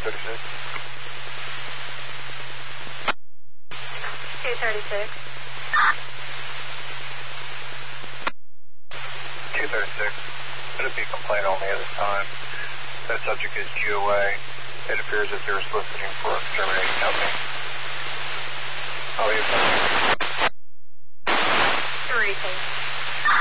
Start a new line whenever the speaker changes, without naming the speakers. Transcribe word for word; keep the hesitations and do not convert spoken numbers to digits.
thirty-six.
two thirty-six.
two thirty-six. It'll be complaint only at this time. That subject is G O A. It appears that they're soliciting for extermination.